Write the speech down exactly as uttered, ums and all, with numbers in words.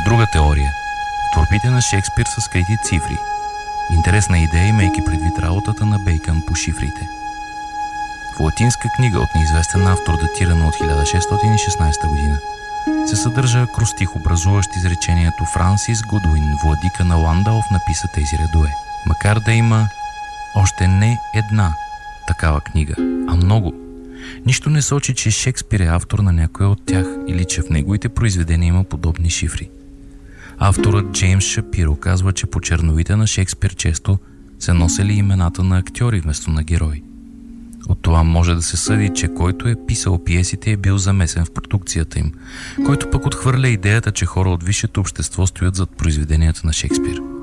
Друга теория. В творбите на Шекспир са скрити цифри. Интересна идея, имайки предвид работата на Бейкън по шифрите. В латинска книга от неизвестен автор, датирана от хиляда шестстотин и шестнадесета година, се съдържа акростих, образуващ изречението Франсис Гудуин, владика на Ландалф, написа тези редове. Макар да има още не една такава книга, а много, нищо не сочи, че Шекспир е автор на някоя от тях или че в неговите произведения има подобни шифри. Авторът Джеймс Шапиро казва, че по черновите на Шекспир често се носели имената на актьори вместо на герои. От това може да се съди, че който е писал пиесите е бил замесен в продукцията им, който пък отхвърля идеята, че хора от висшето общество стоят зад произведенията на Шекспир.